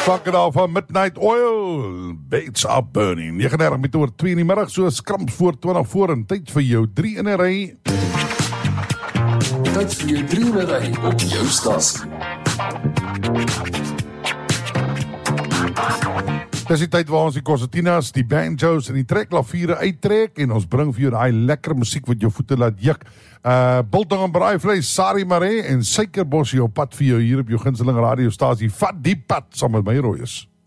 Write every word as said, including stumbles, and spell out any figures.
Vakken daar van Midnight Oil, Bates Are Burning. nege en dertig met oor twee in die middag, so skramp voor twintig voor en tyd vir jou drie in 'n ry. Tyd vir jou drie in 'n ry op jou stasie. Dis die tyd waar ons die concertinas, die banjos en die trekklaviere uittrek en ons bring vir jou daai lekker musiek wat jou voete laat juk. Uh, biltong en braaivleis, Sari Maree en suikerbossie op pad vir jou hier op jou gunsteling radiostasie. Vat die pad saam met my Rooies.